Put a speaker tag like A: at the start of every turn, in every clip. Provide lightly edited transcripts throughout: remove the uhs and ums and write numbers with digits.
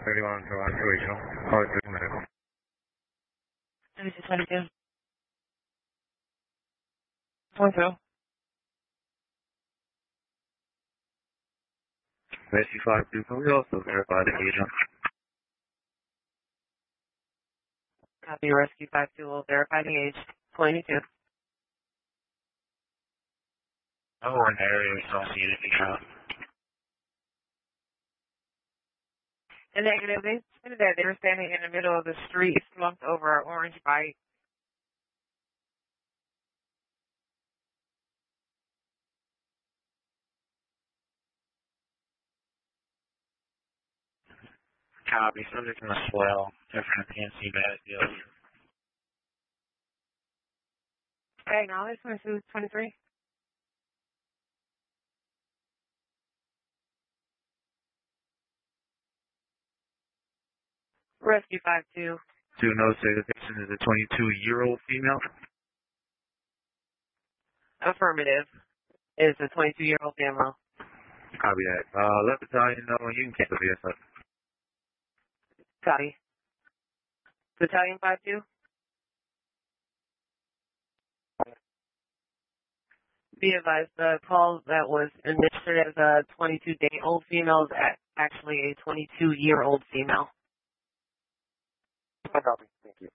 A: 31 for Regional. Call it medical.
B: 2222. 22.
A: Rescue 52, can we also verify the agent?
B: Copy, Rescue 52 will verify the age. 22.
A: Oh, we're in the area associated account.
B: And negative, they said that they were standing in the middle of the street, slumped over an orange bike.
A: Copy, subject in the swell. Different PNC bad deals.
B: Acknowledge 2223. Rescue 52.
A: Do note say the patient is a 22-year-old female.
B: Affirmative. Is a 22-year-old female.
A: Copy that. Let the battalion know when you can cancel VSF.
B: Copy. Battalion 52. Be advised, the call that was initiated as a 22-day-old female is actually a 22-year-old female.
A: Copy. Thank you.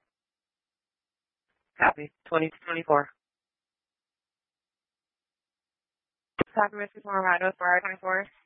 B: Copy. 2224. Copy, Rescue 4 Rado for I-24.